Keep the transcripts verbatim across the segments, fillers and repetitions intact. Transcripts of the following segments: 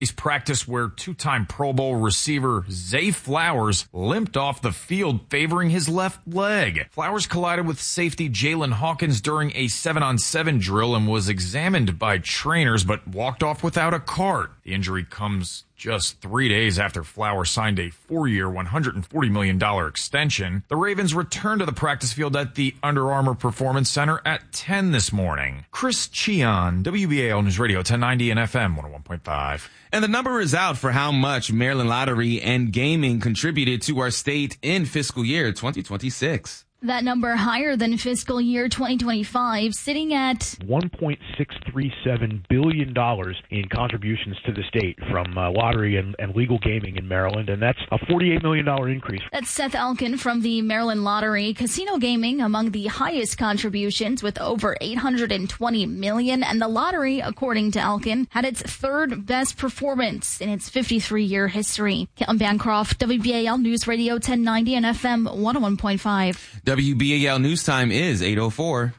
Practice where two-time Pro Bowl receiver Zay Flowers limped off the field favoring his left leg. Flowers collided with safety Jalen Hawkins during a seven-on-seven drill and was examined by trainers but walked off without a cart. The injury comes just three days after Flowers signed a four-year, one hundred forty million dollars extension. The Ravens return to the practice field at the Under Armour Performance Center at ten this morning. Chris Cheon, W B A L News Radio, ten ninety and F M one oh one point five. And the number is out for how much Maryland Lottery and Gaming contributed to our state in fiscal year twenty twenty-six. That number higher than fiscal year twenty twenty-five, sitting at one point six three seven billion dollars in contributions to the state from uh, lottery and, and legal gaming in Maryland, and that's a forty-eight million dollars increase. That's Seth Elkin from the Maryland Lottery. Casino gaming among the highest contributions with over eight hundred twenty million dollars, and the lottery, according to Elkin, had its third best performance in its fifty-three-year history. Caitlin Bancroft, W B A L News Radio ten ninety and F M one oh one point five. W B A L News Time is eight oh four.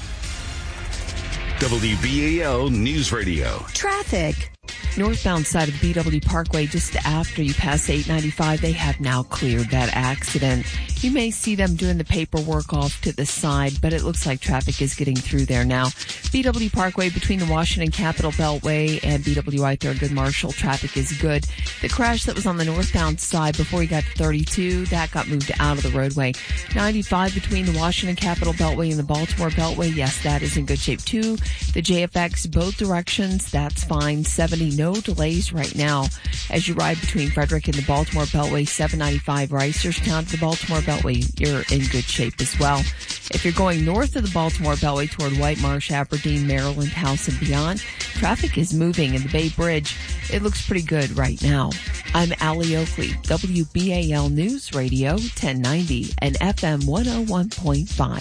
W B A L News Radio. Traffic. Northbound side of the B W Parkway, just after you pass eight ninety-five, they have now cleared that accident. You may see them doing the paperwork off to the side, but it looks like traffic is getting through there now. B W Parkway between the Washington Capitol Beltway and B W I Thurgood Marshall, traffic is good. The crash that was on the northbound side before you got to thirty-two, that got moved out of the roadway. ninety-five between the Washington Capitol Beltway and the Baltimore Beltway, yes, that is in good shape too. The J F X, both directions, that's fine. seventy, no delays right now. As you ride between Frederick and the Baltimore Beltway, seven ninety-five Reisterstown to the Baltimore Beltway, you're in good shape as well. If you're going north of the Baltimore Beltway toward White Marsh, Aberdeen, Maryland, House, and beyond, traffic is moving in the Bay Bridge. It looks pretty good right now. I'm Allie Oakley, W B A L News Radio ten ninety and F M one oh one point five.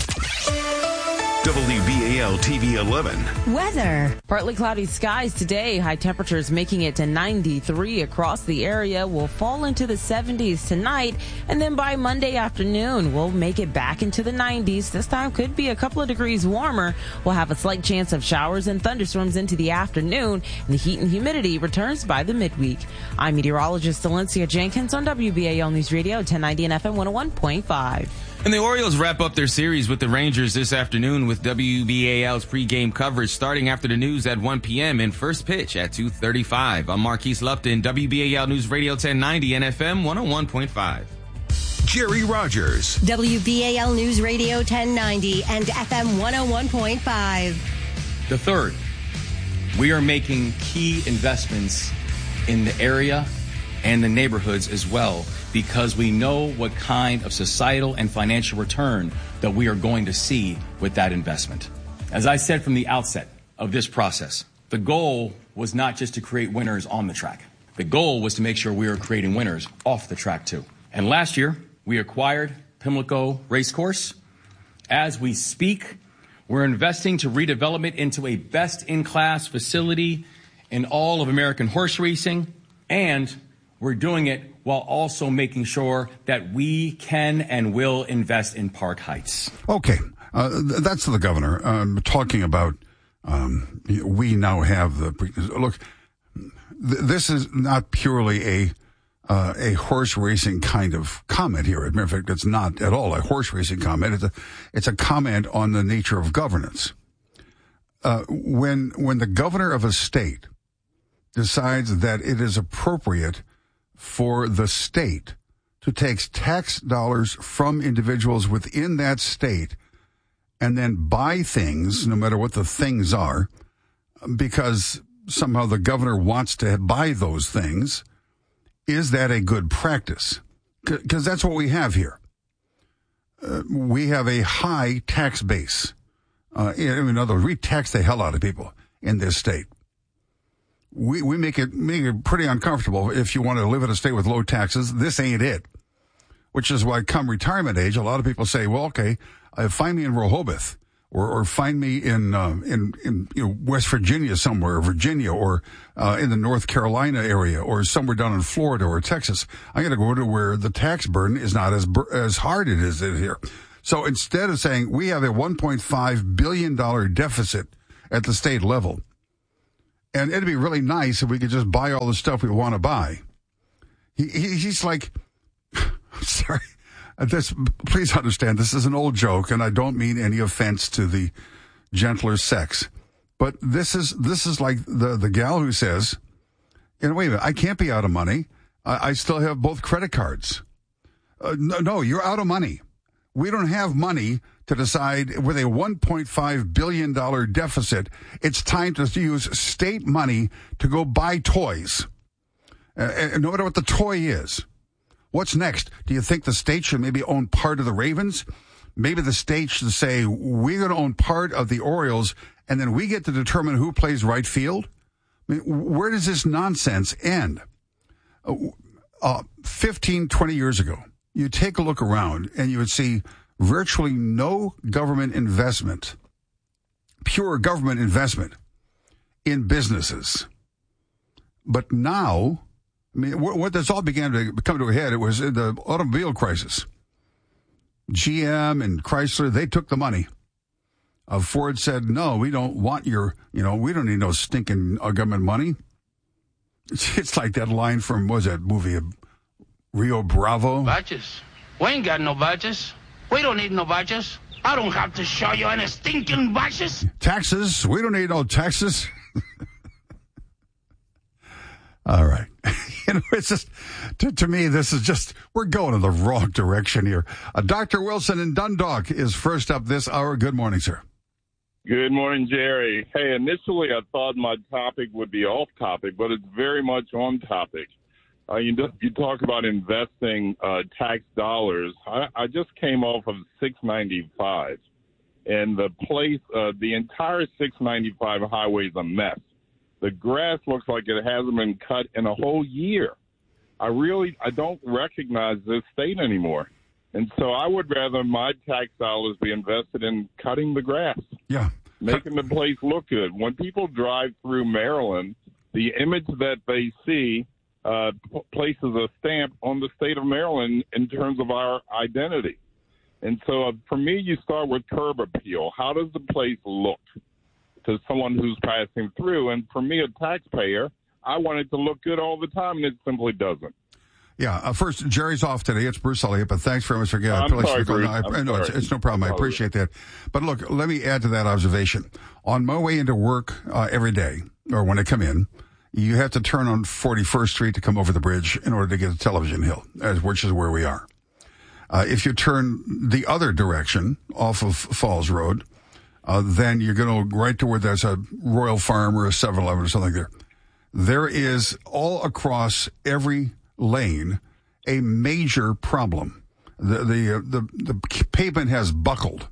W B A L T V eleven. Weather. Partly cloudy skies today. High temperatures making it to ninety-three across the area. Will fall into the seventies tonight. And then by Monday afternoon, we'll make it back into the nineties. This time could be a couple of degrees warmer. We'll have a slight chance of showers and thunderstorms into the afternoon. And the heat and humidity returns by the midweek. I'm meteorologist Valencia Jenkins on W B A L News Radio ten ninety and F M one oh one point five. And the Orioles wrap up their series with the Rangers this afternoon with W B A L's pregame coverage starting after the news at one p.m. and first pitch at two thirty-five. I'm Marquise Lupton, W B A L News Radio ten ninety and F M one oh one point five. Jerry Rogers. W B A L News Radio ten ninety and F M one oh one point five. The third, we are making key investments in the area and the neighborhoods as well, because we know what kind of societal and financial return that we are going to see with that investment. As I said from the outset of this process, the goal was not just to create winners on the track. The goal was to make sure we were creating winners off the track too. And last year, we acquired Pimlico Racecourse. As we speak, we're investing to redevelop it into a best-in-class facility in all of American horse racing, and we're doing it while also making sure that we can and will invest in Park Heights. Okay. Uh, th- that's the governor um, talking about um, we now have the... Pre- look, th- this is not purely a uh, a horse racing kind of comment here. As a matter of fact, it's not at all a horse racing comment. It's a, it's a comment on the nature of governance. Uh, when when the governor of a state decides that it is appropriate for the state to take tax dollars from individuals within that state and then buy things, no matter what the things are, because somehow the governor wants to buy those things, is that a good practice? Because that's what we have here. Uh, we have a high tax base. Uh, in other words, we tax the hell out of people in this state. We we make it make it pretty uncomfortable if you want to live in a state with low taxes. This ain't it. Which is why, come retirement age, a lot of people say, "Well, okay, uh, find me in Rehoboth, or or find me in uh, in in you know West Virginia somewhere, or Virginia, or uh, in the North Carolina area, or somewhere down in Florida or Texas. I'm going to go to where the tax burden is not as as hard it is here." So instead of saying we have a one point five billion dollars deficit at the state level, And it'd be really nice if we could just buy all the stuff we want to buy. He, he he's like, sorry, this. Please understand, this is an old joke, and I don't mean any offense to the gentler sex, but this is this is like the the gal who says, you know, wait a minute, I can't be out of money. I, I still have both credit cards. Uh, no, no, you're out of money. We don't have money to decide with a one point five billion dollars deficit. It's time to use state money to go buy toys. Uh, and no matter what the toy is. What's next? Do you think the state should maybe own part of the Ravens? Maybe the state should say, we're going to own part of the Orioles, and then we get to determine who plays right field? I mean, where does this nonsense end? Uh, uh, fifteen, twenty years ago, you take a look around and you would see virtually no government investment, pure government investment in businesses. But now, I mean, what, what this all began to come to a head, it was the automobile crisis. G M and Chrysler, they took the money. Uh, Ford said, no, we don't want your, you know, we don't need no stinking uh, government money. It's, it's like that line from, what was that movie, Rio Bravo? Badges. We ain't got no badges. We don't need no badges. I don't have to show you any stinking badges. Taxes. We don't need no taxes. All right. You know, it's just, to, to me, this is just, we're going in the wrong direction here. Uh, Doctor Wilson in Dundalk is first up this hour. Good morning, sir. Good morning, Jerry. Hey, initially I thought my topic would be off topic, but it's very much on topic. Uh, you, you talk about investing uh, tax dollars. I, I just came off of six ninety-five, and the place, uh, the entire six ninety-five highway is a mess. The grass looks like it hasn't been cut in a whole year. I really, I don't recognize this state anymore. And so I would rather my tax dollars be invested in cutting the grass. Yeah. Making the place look good. When people drive through Maryland, the image that they see uh, places a stamp on the state of Maryland in terms of our identity. And so uh, for me, you start with curb appeal. How does the place look to someone who's passing through? And for me, a taxpayer, I want it to look good all the time, and it simply doesn't. Yeah. Uh, first, Jerry's off today. It's Bruce Elliott, but thanks very much for getting. I'm sorry, Bruce. No, I, I'm no, sorry. It's, it's no problem. I appreciate that. But look, let me add to that observation. On my way into work uh, every day, or when I come in, you have to turn on forty-first Street to come over the bridge in order to get to Television Hill, which is where we are. Uh, if you turn the other direction off of Falls Road, uh, then you're going to go right to where there's a Royal Farm or a seven eleven or something there. There is all across every lane a major problem. The the uh, the, the pavement has buckled.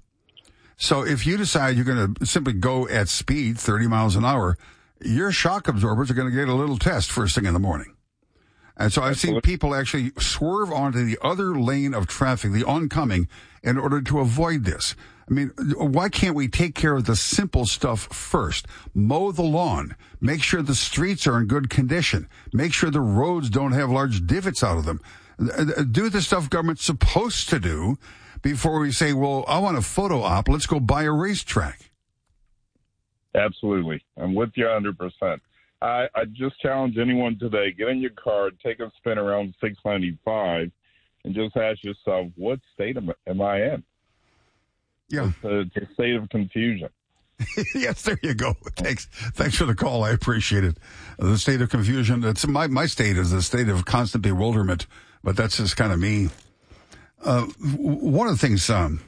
So if you decide you're going to simply go at speed, thirty miles an hour, your shock absorbers are going to get a little test first thing in the morning. And so I've seen people actually swerve onto the other lane of traffic, the oncoming, in order to avoid this. I mean, why can't we take care of the simple stuff first? Mow the lawn. Make sure the streets are in good condition. Make sure the roads don't have large divots out of them. Do the stuff government's supposed to do before we say, well, I want a photo op. Let's go buy a racetrack. Absolutely. I'm with you one hundred percent. I, I just challenge anyone today, get in your car, take a spin around six ninety-five, and just ask yourself, what state am, am I in? Yeah. It's a, it's a state of confusion. Yes, there you go. Thanks Thanks for the call. I appreciate it. The state of confusion. It's my, my state is a state of constant bewilderment, but that's just kind of me. Uh, one of the things, um,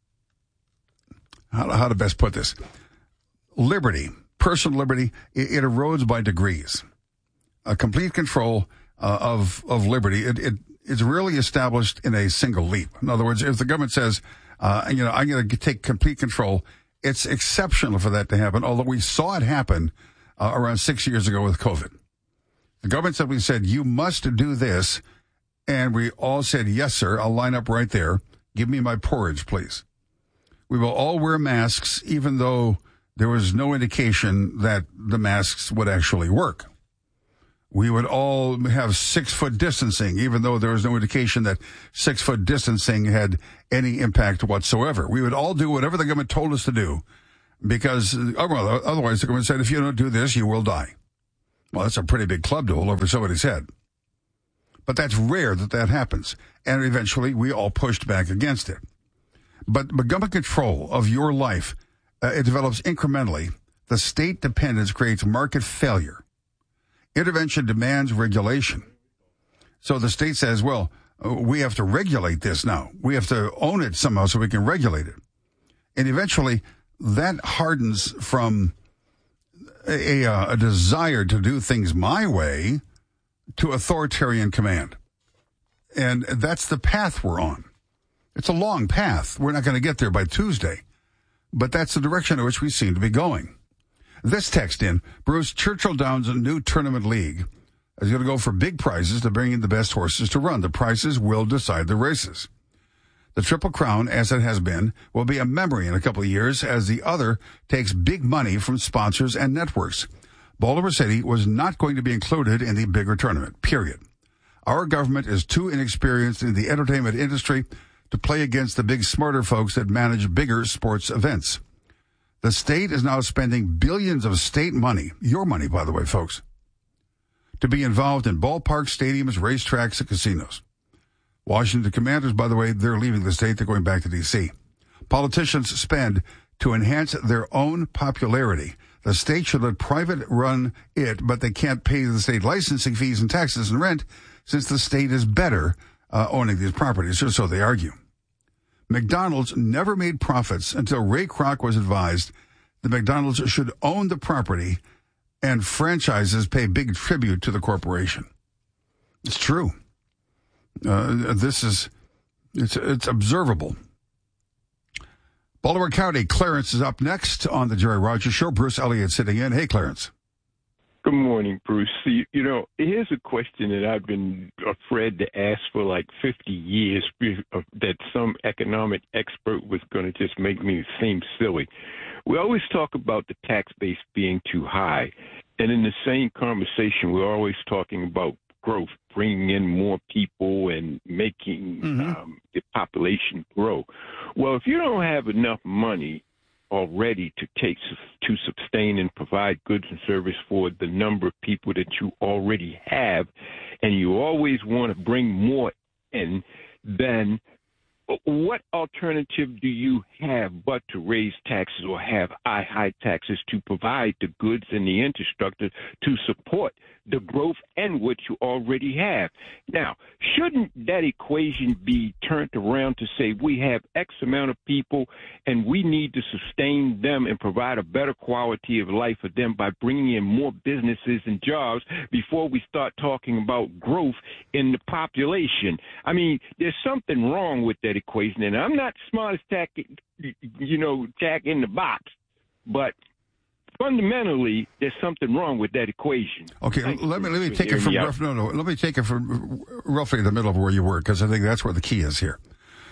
how, how to best put this, liberty. Personal liberty, it, it erodes by degrees. A complete control uh, of of liberty, it, it is rarely established in a single leap. In other words, if the government says, uh, you know, I'm going to take complete control, it's exceptional for that to happen, although we saw it happen uh, around six years ago with COVID. The government simply said, you must do this, and we all said, yes, sir, I'll line up right there. Give me my porridge, please. We will all wear masks, even though there was no indication that the masks would actually work. We would all have six-foot distancing, even though there was no indication that six-foot distancing had any impact whatsoever. We would all do whatever the government told us to do, because otherwise the government said, if you don't do this, you will die. Well, that's a pretty big club to hold over somebody's head. But that's rare that that happens. And eventually, we all pushed back against it. But, but government control of your life, uh, it develops incrementally. The state dependence creates market failure. Intervention demands regulation. So the state says, well, we have to regulate this now. We have to own it somehow so we can regulate it. And eventually, that hardens from a, a, a desire to do things my way to authoritarian command. And that's the path we're on. It's a long path. We're not going to get there by Tuesday. But that's the direction in which we seem to be going. This text in, Bruce, Churchill Downs' new tournament league is going to go for big prizes to bring in the best horses to run. The prizes will decide the races. The Triple Crown, as it has been, will be a memory in a couple of years as the other takes big money from sponsors and networks. Baltimore City was not going to be included in the bigger tournament, period. Our government is too inexperienced in the entertainment industry to play against the big smarter folks that manage bigger sports events. The state is now spending billions of state money, your money, by the way, folks, to be involved in ballparks, stadiums, racetracks, and casinos. Washington Commanders, by the way, they're leaving the state. They're going back to D C. Politicians spend to enhance their own popularity. The state should let private run it, but they can't pay the state licensing fees and taxes and rent since the state is better uh, owning these properties, or so they argue. McDonald's never made profits until Ray Kroc was advised that McDonald's should own the property and franchises pay big tribute to the corporation. It's true. Uh, this is, it's, it's observable. Baltimore County, Clarence is up next on the Jerry Rogers Show. Bruce Elliott sitting in. Hey, Clarence. Good morning, Bruce. See, you know, here's a question that I've been afraid to ask for like fifty years, that some economic expert was going to just make me seem silly. We always talk about the tax base being too high. And in the same conversation, we're always talking about growth, bringing in more people and making mm-hmm. um, the population grow. Well, if you don't have enough money already to take to sustain and provide goods and service for the number of people that you already have, and you always want to bring more in, then what alternative do you have but to raise taxes or have high taxes to provide the goods and the infrastructure to support the growth and what you already have? Now, shouldn't that equation be turned around to say we have X amount of people and we need to sustain them and provide a better quality of life for them by bringing in more businesses and jobs before we start talking about growth in the population? I mean, there's something wrong with that equation, and I'm not the smartest tack, you know, tack in the box, but fundamentally, there's something wrong with that equation. Okay, Thank let me let me take it from rough, no no let me take it from roughly the middle of where you were, because I think that's where the key is here.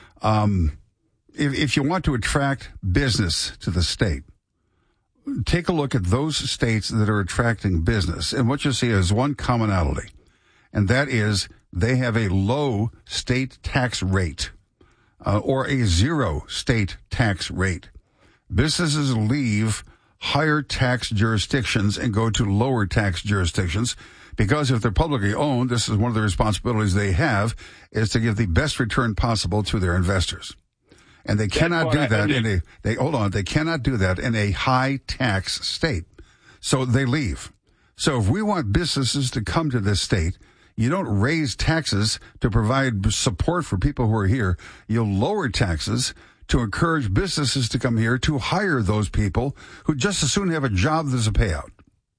Um, if if you want to attract business to the state, take a look at those states that are attracting business, and what you see is one commonality, and that is they have a low state tax rate. Uh, or a zero state tax rate. Businesses leave higher tax jurisdictions and go to lower tax jurisdictions because if they're publicly owned, this is one of the responsibilities they have, is to give the best return possible to their investors. And they cannot do that in a, they, hold on, they cannot do that in a high tax state. So they leave. So if we want businesses to come to this state, you don't raise taxes to provide support for people who are here. You lower taxes to encourage businesses to come here to hire those people who just as soon have a job as a payout.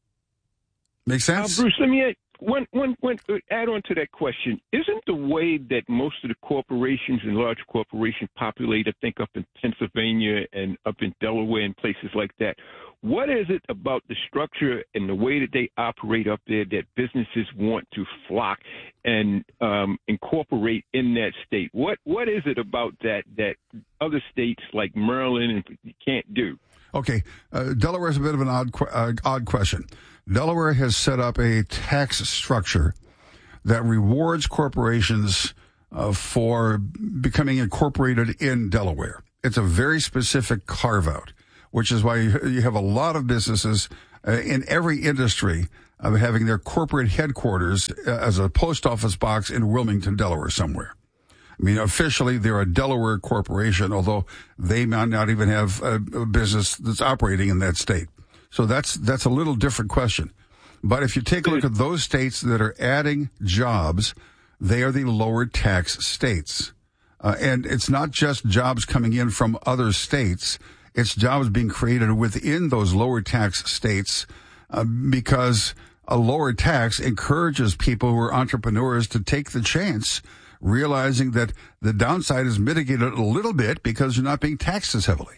Make sense? Uh, Bruce, let me add one, one, one, add on to that question. Isn't the way that most of the corporations and large corporations populate, I think, up in Pennsylvania and up in Delaware and places like that, what is it about the structure and the way that they operate up there that businesses want to flock and um, incorporate in that state? What What is it about that that other states like Maryland can't do? Okay, uh, Delaware is a bit of an odd uh, odd question. Delaware has set up a tax structure that rewards corporations uh, for becoming incorporated in Delaware. It's a very specific carve-out, which is why you have a lot of businesses uh, in every industry of having their corporate headquarters as a post office box in Wilmington, Delaware somewhere. I mean, officially, they're a Delaware corporation, although they might not even have a, a business that's operating in that state. So that's that's a little different question. But if you take a look at those states that are adding jobs, they are the lower tax states. Uh, and it's not just jobs coming in from other states. It's jobs being created within those lower tax states uh, because a lower tax encourages people who are entrepreneurs to take the chance, realizing that the downside is mitigated a little bit because you're not being taxed as heavily.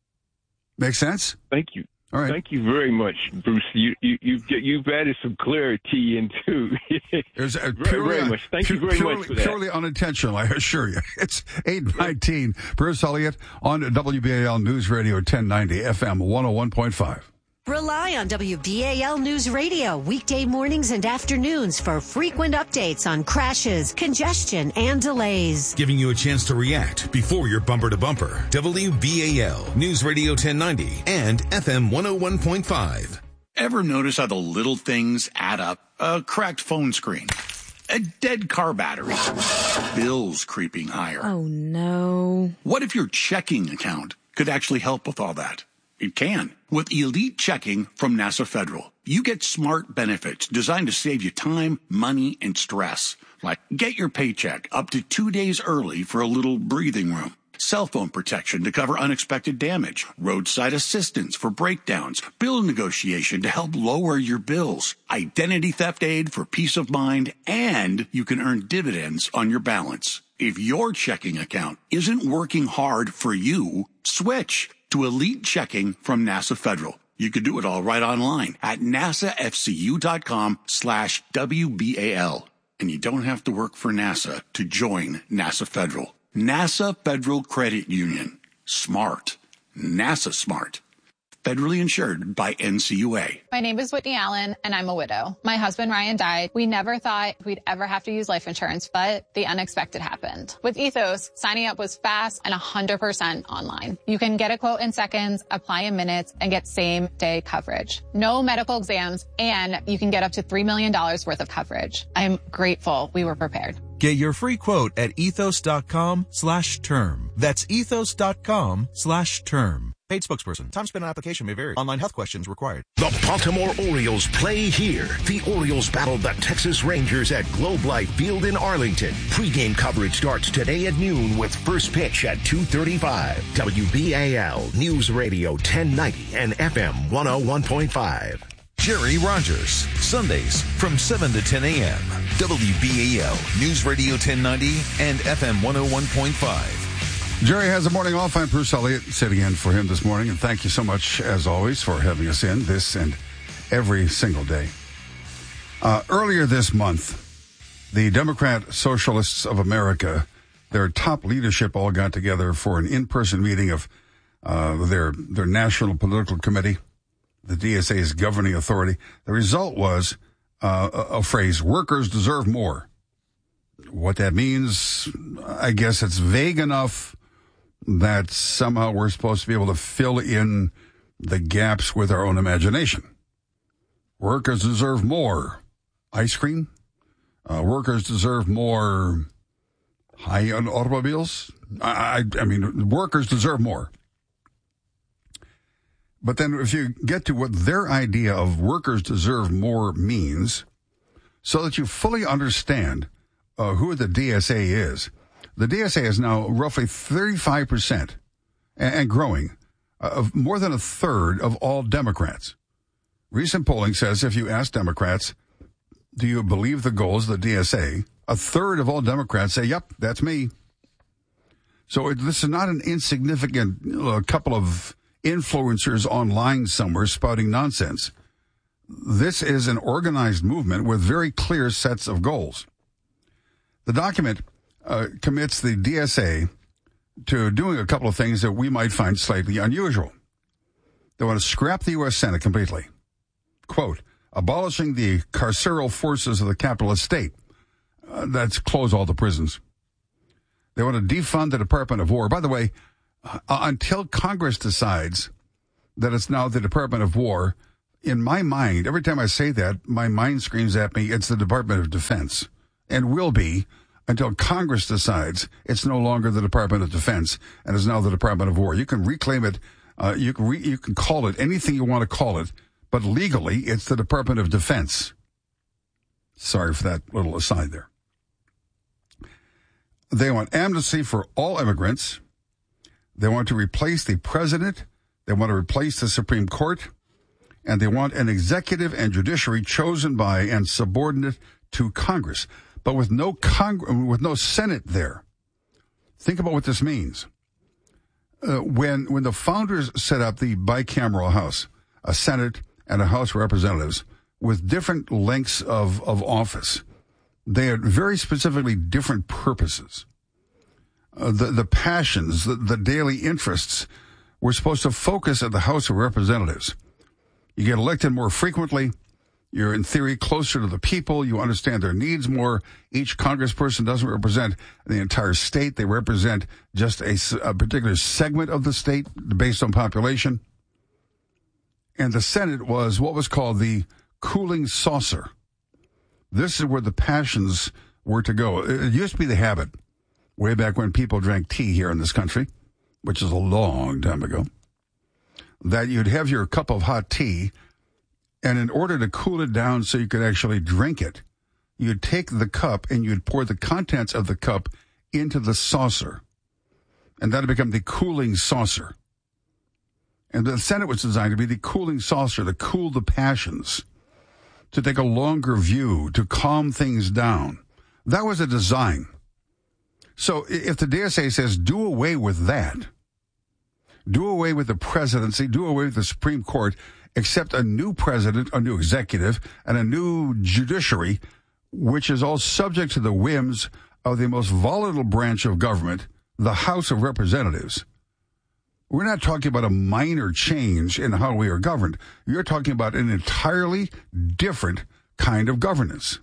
Make sense? Thank you. All right. Thank you very much, Bruce. You, you, you've, you've added some clarity into There's a very, purely, very much. Thank pu- you very purely, much for that. Purely unintentional, I assure you. It's eight nineteen. Bruce Elliott on W B A L News Radio ten ninety F M one oh one point five. Rely on W B A L News Radio weekday mornings and afternoons for frequent updates on crashes, congestion, and delays. Giving you a chance to react before you're bumper to bumper. W B A L News Radio ten ninety and F M one oh one point five. Ever notice how the little things add up? A cracked phone screen, a dead car battery, bills creeping higher. Oh, no. What if your checking account could actually help with all that? It can. With Elite Checking from NASA Federal, you get smart benefits designed to save you time, money, and stress. Like get your paycheck up to two days early for a little breathing room. Cell phone protection to cover unexpected damage. Roadside assistance for breakdowns. Bill negotiation to help lower your bills. Identity theft aid for peace of mind. And you can earn dividends on your balance. If your checking account isn't working hard for you, switch to Elite Checking from NASA Federal. You could do it all right online at nasafcu.com slash WBAL. And you don't have to work for NASA to join NASA Federal. NASA Federal Credit Union. Smart. NASA smart. Federally insured by N C U A. My name is Whitney Allen, and I'm a widow. My husband, Ryan, died. We never thought we'd ever have to use life insurance, but the unexpected happened. With Ethos, signing up was fast and one hundred percent online. You can get a quote in seconds, apply in minutes, and get same-day coverage. No medical exams, and you can get up to three million dollars worth of coverage. I'm grateful we were prepared. Get your free quote at ethos.com slash term. That's ethos.com slash term. Paid spokesperson. Time spent on application may vary. Online health questions required. The Baltimore Orioles play here. The Orioles battle the Texas Rangers at Globe Life Field in Arlington. Pre-game coverage starts today at noon with first pitch at two thirty-five. W B A L News Radio ten ninety and F M one oh one point five. Jerry Rogers, Sundays from seven to ten a.m. W B A L News Radio ten ninety and F M one oh one point five. Jerry has a morning off. I'm Bruce Elliott, sitting in for him this morning, and thank you so much, as always, for having us in this and every single day. Uh, earlier this month, the Democrat Socialists of America, their top leadership all got together for an in-person meeting of uh, their their National Political Committee, the D S A's governing authority. The result was uh, a, a phrase, workers deserve more. What that means, I guess it's vague enough that somehow we're supposed to be able to fill in the gaps with our own imagination. Workers deserve more ice cream. Uh, workers deserve more high-end automobiles. I, I, I mean, workers deserve more. But then if you get to what their idea of workers deserve more means, so that you fully understand uh, who the D S A is, the D S A is now roughly thirty-five percent and, and growing of more than a third of all Democrats. Recent polling says if you ask Democrats, do you believe the goals of the D S A? A third of all Democrats say, yep, that's me. So it, this is not an insignificant uh, couple of influencers online somewhere spouting nonsense. This is an organized movement with very clear sets of goals. The document uh, commits the D S A to doing a couple of things that we might find slightly unusual. They want to scrap the U S Senate completely. Quote, abolishing the carceral forces of the capitalist state. Uh, that's close all the prisons. They want to defund the Department of War. By the way, uh, until Congress decides that it's now the Department of War, in my mind, every time I say that, my mind screams at me, it's the Department of Defense, and will be until Congress decides it's no longer the Department of Defense and is now the Department of War. You can reclaim it. Uh, you can re- you can call it anything you want to call it, but legally, it's the Department of Defense. Sorry for that little aside there. They want amnesty for all immigrants. They want to replace the president. They want to replace the Supreme Court. And they want an executive and judiciary chosen by and subordinate to Congress, but with no Cong- with no Senate there. Think about what this means. Uh, when when the founders set up the bicameral House, a Senate and a House of Representatives with different lengths of, of office, they had very specifically different purposes. Uh, the, the passions, the, the daily interests were supposed to focus at the House of Representatives. You get elected more frequently. You're, in theory, closer to the people. You understand their needs more. Each congressperson doesn't represent the entire state. They represent just a, a particular segment of the state based on population. And the Senate was what was called the cooling saucer. This is where the passions were to go. It used to be the habit, way back when people drank tea here in this country, which is a long time ago, that you'd have your cup of hot tea, and in order to cool it down so you could actually drink it, you'd take the cup and you'd pour the contents of the cup into the saucer. And that would become the cooling saucer. And the Senate was designed to be the cooling saucer, to cool the passions, to take a longer view, to calm things down. That was a design. So if the D S A says do away with that, do away with the presidency, do away with the Supreme Court, accept a new president, a new executive, and a new judiciary, which is all subject to the whims of the most volatile branch of government, the House of Representatives. We're not talking about a minor change in how we are governed. You're talking about an entirely different kind of governance.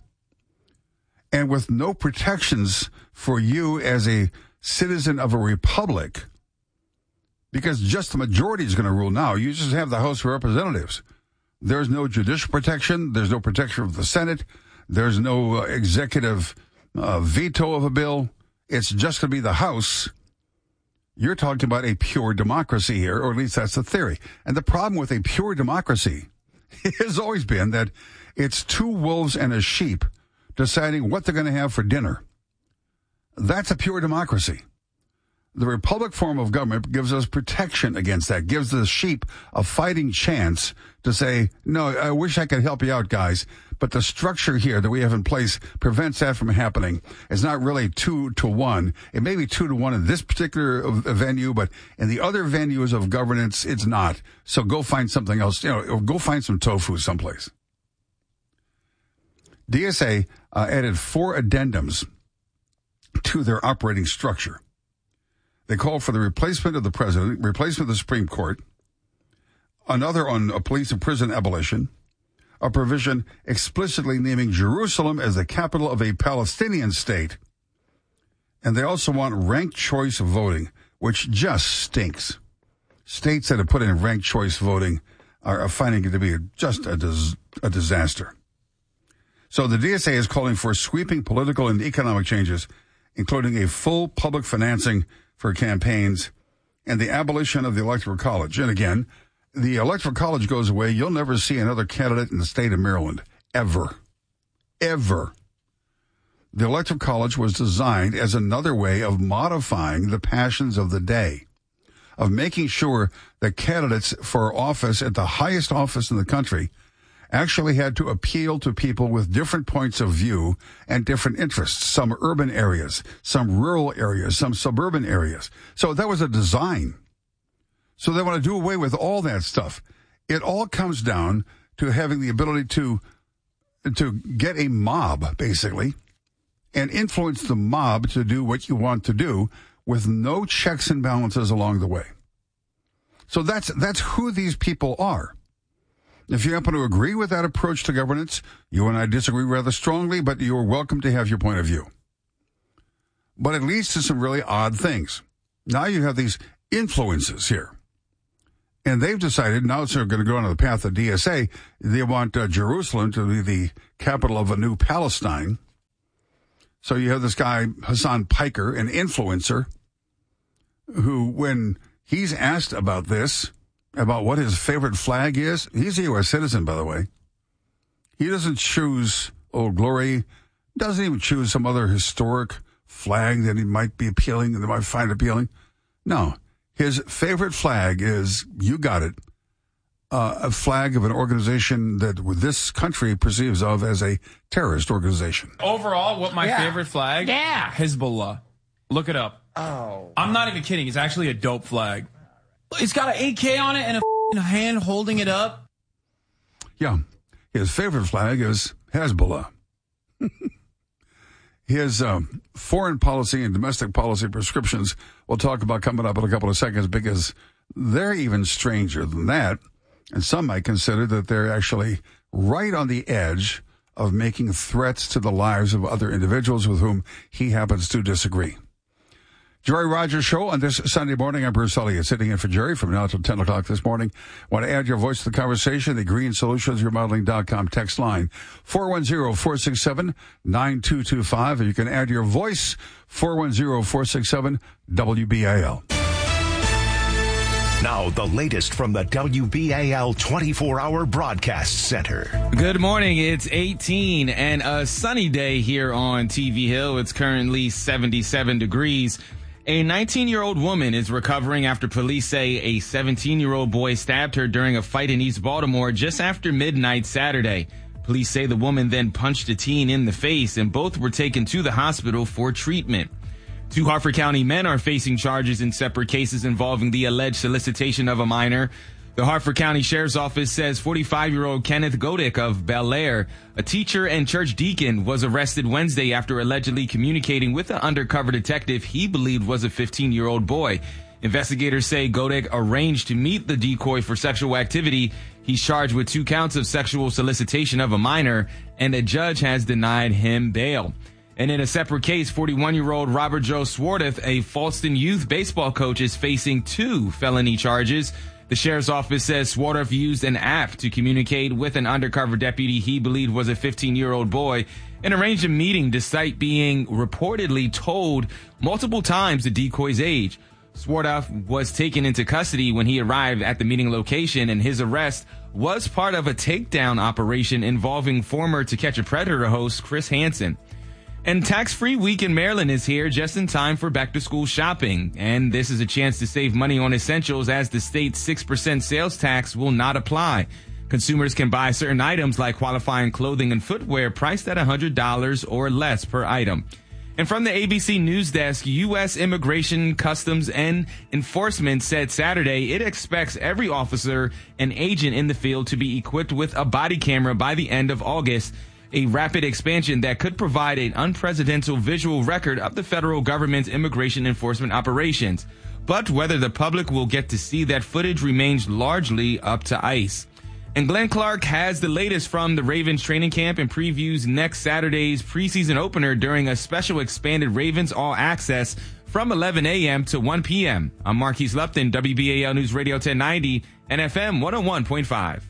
And with no protections for you as a citizen of a republic, because just the majority is going to rule now. You just have the House of Representatives. There's no judicial protection. There's no protection of the Senate. There's no uh, executive uh, veto of a bill. It's just going to be the House. You're talking about a pure democracy here, or at least that's the theory. And the problem with a pure democracy has always been that it's two wolves and a sheep deciding what they're going to have for dinner. That's a pure democracy. The republic form of government gives us protection against that, gives the sheep a fighting chance to say, no, I wish I could help you out, guys, but the structure here that we have in place prevents that from happening. It's not really two to one. It may be two to one in this particular venue, but in the other venues of governance, it's not. So go find something else, you know, go find some tofu someplace. D S A uh, added four addendums to their operating structure. They called for the replacement of the president, replacement of the Supreme Court, another on a police and prison abolition, a provision explicitly naming Jerusalem as the capital of a Palestinian state, and they also want ranked choice voting, which just stinks. States that have put in ranked choice voting are finding it to be just a, dis- a disaster. So the D S A is calling for sweeping political and economic changes, including a full public financing for campaigns and the abolition of the Electoral College. And again, the Electoral College goes away. You'll never see another candidate in the state of Maryland, ever, ever. The Electoral College was designed as another way of modifying the passions of the day, of making sure that candidates for office at the highest office in the country actually had to appeal to people with different points of view and different interests, some urban areas, some rural areas, some suburban areas. So that was a design. So they want to do away with all that stuff. It all comes down to having the ability to, to get a mob, basically, and influence the mob to do what you want to do with no checks and balances along the way. So that's, that's who these people are. If you happen to agree with that approach to governance, you and I disagree rather strongly, but you're welcome to have your point of view. But it leads to some really odd things. Now you have these influences here. And they've decided now it's going to go on the path of D S A. They want uh, Jerusalem to be the capital of a new Palestine. So you have this guy, Hassan Piker, an influencer, who, when he's asked about this, about what his favorite flag is, he's a U S citizen, by the way. He doesn't choose Old Glory, doesn't even choose some other historic flag that he might be appealing, that might find appealing. No. His favorite flag is, you got it, uh, a flag of an organization that this country perceives of as a terrorist organization. Overall, what my yeah. favorite flag? Yeah. Hezbollah. Look it up. Oh. I'm not even kidding. It's actually a dope flag. It's got an A K on it and a hand holding it up. Yeah. His favorite flag is Hezbollah. His um, foreign policy and domestic policy prescriptions we'll talk about coming up in a couple of seconds, because they're even stranger than that. And some might consider that they're actually right on the edge of making threats to the lives of other individuals with whom he happens to disagree. Jerry Rogers Show on this Sunday morning. I'm Bruce Elliott, sitting in for Jerry from now until ten o'clock this morning. Want to add your voice to the conversation? The Green Solutions Remodeling dot com text line, four one zero, four six seven, nine two two five. Or you can add your voice, four one zero, four six seven, W B A L. Now, the latest from the W B A L twenty-four hour Broadcast Center. Good morning. It's eighteen and a sunny day here on T V Hill. It's currently seventy-seven degrees. A nineteen-year-old woman is recovering after police say a seventeen-year-old boy stabbed her during a fight in East Baltimore just after midnight Saturday. Police say the woman then punched a teen in the face, and both were taken to the hospital for treatment. Two Harford County men are facing charges in separate cases involving the alleged solicitation of a minor. The Harford County Sheriff's Office says forty-five-year-old Kenneth Godick of Bel Air, a teacher and church deacon, was arrested Wednesday after allegedly communicating with an undercover detective he believed was a fifteen-year-old boy. Investigators say Godick arranged to meet the decoy for sexual activity. He's charged with two counts of sexual solicitation of a minor, and a judge has denied him bail. And in a separate case, forty-one-year-old Robert Joe Swarteth, a Falston youth baseball coach, is facing two felony charges. The sheriff's office says Swarteth used an app to communicate with an undercover deputy he believed was a fifteen-year-old boy and arranged a meeting despite being reportedly told multiple times the decoy's age. Swarteth was taken into custody when he arrived at the meeting location, and his arrest was part of a takedown operation involving former To Catch a Predator host Chris Hansen. And tax-free week in Maryland is here just in time for back-to-school shopping. And this is a chance to save money on essentials, as the state's six percent sales tax will not apply. Consumers can buy certain items like qualifying clothing and footwear priced at one hundred dollars or less per item. And from the A B C News Desk, U S Immigration, Customs, and Enforcement said Saturday it expects every officer and agent in the field to be equipped with a body camera by the end of August, a rapid expansion that could provide an unprecedented visual record of the federal government's immigration enforcement operations. But whether the public will get to see that footage remains largely up to ICE. And Glenn Clark has the latest from the Ravens training camp and previews next Saturday's preseason opener during a special expanded Ravens All Access from eleven a.m. to one p.m. I'm Marquise Lupton, W B A L News Radio ten ninety and F M one oh one point five.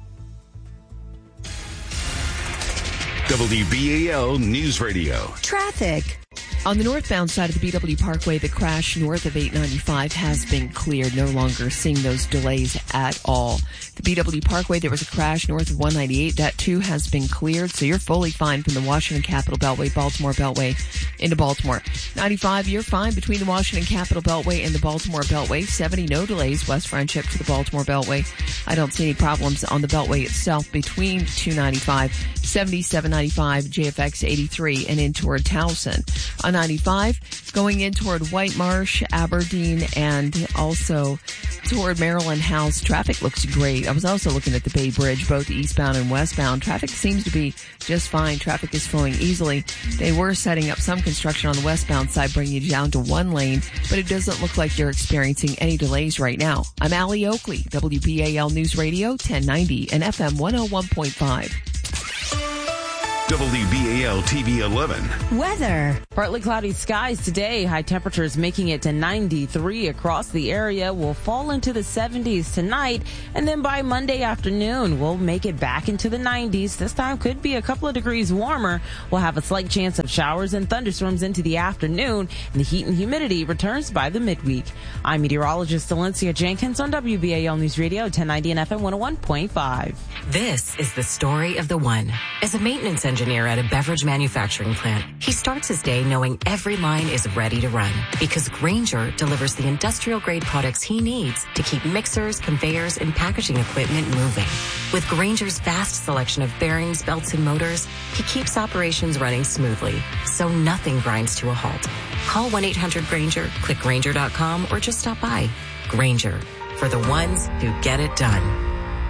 W B A L News Radio. Traffic. On the northbound side of the B W Parkway, the crash north of eight ninety-five has been cleared. No longer seeing those delays at all. The B W Parkway, there was a crash north of one ninety-eight. That too has been cleared, so you're fully fine from the Washington Capitol Beltway, Baltimore Beltway into Baltimore. ninety-five, you're fine between the Washington Capitol Beltway and the Baltimore Beltway. seventy, no delays, West Friendship to the Baltimore Beltway. I don't see any problems on the Beltway itself between two ninety-five, seventy-seven ninety-five, J F X eighty-three, and in toward Towson. On ninety-five, going in toward White Marsh, Aberdeen, and also toward Maryland House. Traffic looks great. I was also looking at the Bay Bridge, both eastbound and westbound. Traffic seems to be just fine. Traffic is flowing easily. They were setting up some construction on the westbound side, bringing you down to one lane, but it doesn't look like you're experiencing any delays right now. I'm Allie Oakley, W B A L News Radio ten ninety and F M one oh one point five. W B A L T V eleven. Weather. Partly cloudy skies today. High temperatures making it to ninety-three across the area. Will fall into the seventies tonight. And then by Monday afternoon, we'll make it back into the nineties. This time could be a couple of degrees warmer. We'll have a slight chance of showers and thunderstorms into the afternoon. And the heat and humidity returns by the midweek. I'm meteorologist Valencia Jenkins on W B A L News Radio ten ninety and F M one oh one point five. This is the story of the one. As a maintenance engineer at a beverage manufacturing plant, he starts his day knowing every line is ready to run because Grainger delivers the industrial-grade products he needs to keep mixers, conveyors, and packaging equipment moving. With Grainger's vast selection of bearings, belts, and motors, he keeps operations running smoothly, so nothing grinds to a halt. Call one eight hundred Grainger, click Grainger dot com, or just stop by. Grainger, for the ones who get it done.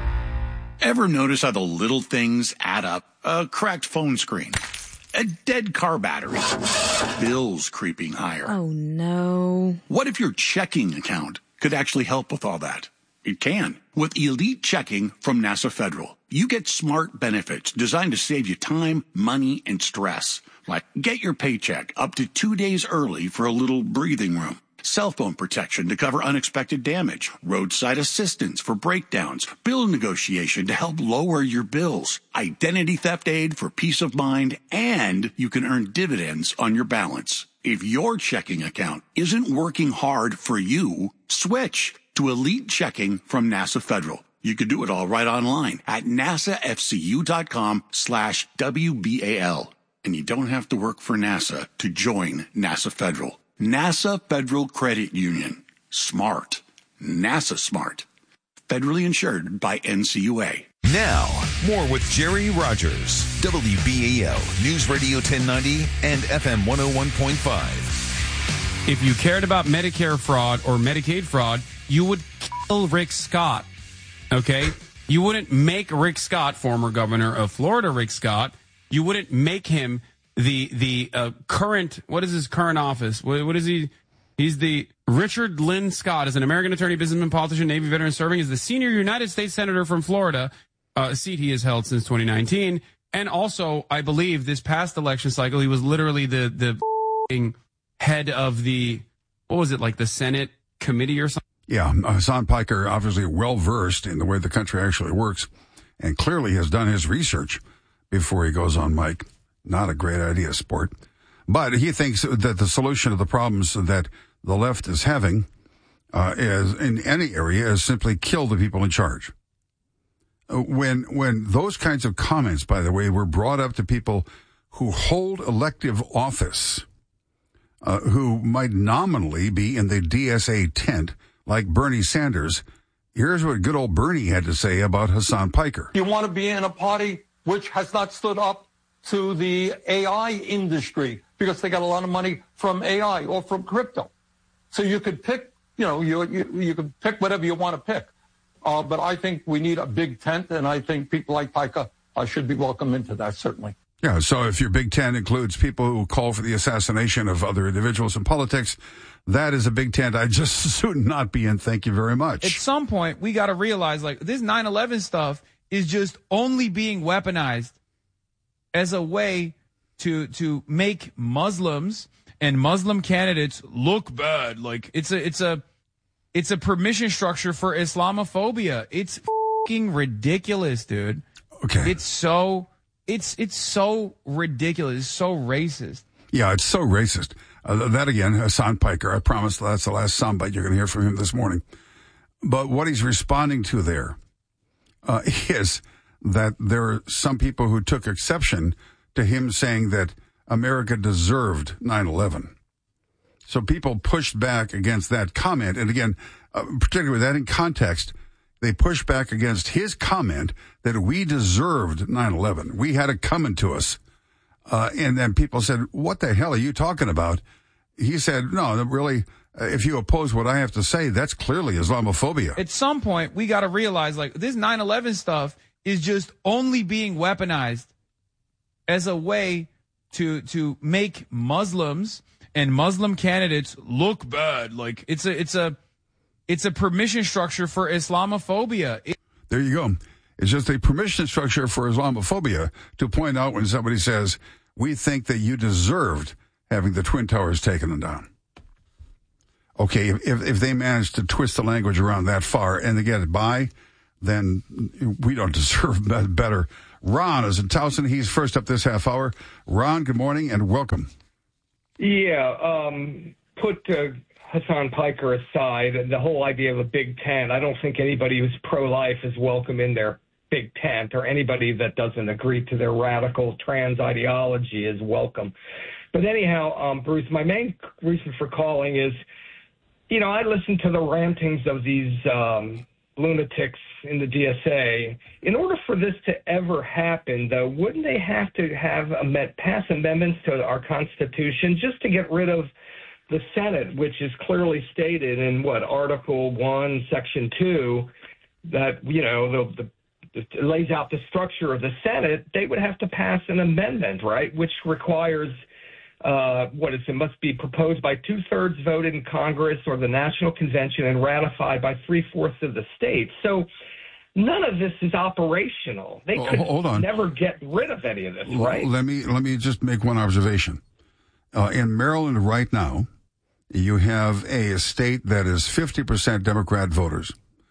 Ever notice how the little things add up? A cracked phone screen, a dead car battery, bills creeping higher. Oh, no. What if your checking account could actually help with all that? It can. With Elite Checking from NASA Federal, you get smart benefits designed to save you time, money, and stress. Like get your paycheck up to two days early for a little breathing room. Cell phone protection to cover unexpected damage, roadside assistance for breakdowns, bill negotiation to help lower your bills, identity theft aid for peace of mind, and you can earn dividends on your balance. If your checking account isn't working hard for you, switch to Elite Checking from NASA Federal. You can do it all right online at nasafcu.com slash WBAL. And you don't have to work for NASA to join NASA Federal. NASA Federal Credit Union. Smart. NASA smart. Federally insured by N C U A. Now, more with Jerry Rogers, W B A L News Radio ten ninety and F M one oh one point five. If you cared about Medicare fraud or Medicaid fraud, you would kill Rick Scott, okay? You wouldn't make Rick Scott, former governor of Florida, Rick Scott, you wouldn't make him the the uh, current, what is his current office? What, what is he? He's the Richard Lynn Scott is an American attorney, businessman, politician, Navy veteran, serving as the senior United States Senator from Florida, uh, a seat he has held since twenty nineteen. And also, I believe this past election cycle, he was literally the the head of the, what was it, like the Senate committee or something? Yeah, Hassan Piker, obviously well-versed in the way the country actually works, and clearly has done his research before he goes on mic. Not a great idea, sport. But he thinks that the solution to the problems that the left is having uh, is in any area is simply kill the people in charge. When when those kinds of comments, by the way, were brought up to people who hold elective office, uh, who might nominally be in the D S A tent, like Bernie Sanders, here's what good old Bernie had to say about Hassan Piker. You want to be in a party which has not stood up to the A I industry because they got a lot of money from A I or from crypto. So you could pick, you know, you you, you could pick whatever you want to pick. Uh, but I think we need a big tent, and I think people like Piker uh, should be welcome into that, certainly. Yeah, so if your Big Tent includes people who call for the assassination of other individuals in politics, that is a big tent I just as soon not be in. Thank you very much. At some point, we got to realize, like, this nine eleven stuff is just only being weaponized as a way to to make Muslims and Muslim candidates look bad. Like, it's a it's a it's a permission structure for Islamophobia. It's fucking ridiculous, dude. Okay. It's so it's it's so ridiculous. It's so racist. Yeah, it's so racist. Uh, that again, Hassan Piker. I promise that's the last soundbite you're going to hear from him this morning. But what he's responding to there uh, is that there are some people who took exception to him saying that America deserved nine eleven. So people pushed back against that comment. And again, uh, particularly with that in context, they pushed back against his comment that we deserved nine eleven. We had it coming to us. Uh, and then people said, what the hell are you talking about? He said, no, really, uh, if you oppose what I have to say, that's clearly Islamophobia. At some point, we got to realize, like, this nine eleven stuff is just only being weaponized as a way to to make Muslims and Muslim candidates look bad. Like, it's a it's a it's a permission structure for Islamophobia. It- there you go. It's just a permission structure for Islamophobia to point out when somebody says, we think that you deserved having the Twin Towers taken down. Okay, if, if they manage to twist the language around that far and they get it by, then we don't deserve better. Ron is in Towson. He's first up this half hour. Ron, good morning and welcome. Yeah, um, put uh, Hassan Piker aside, the whole idea of a big tent, I don't think anybody who's pro-life is welcome in their big tent, or anybody that doesn't agree to their radical trans ideology is welcome. But anyhow, um, Bruce, my main reason for calling is, you know, I listen to the rantings of these um, lunatics in the D S A. In order for this to ever happen, though, wouldn't they have to have a, pass amendments to our Constitution just to get rid of the Senate, which is clearly stated in, what, Article one, Section two, that, you know, the, the it lays out the structure of the Senate? They would have to pass an amendment, right, which requires uh, what is it must be proposed by two-thirds voted in Congress or the National Convention and ratified by three-fourths of the states. So none of this is operational. They oh, could hold on. never get rid of any of this, right? Let me let me just make one observation. Uh, in Maryland right now, you have a state that is fifty percent Democrat voters.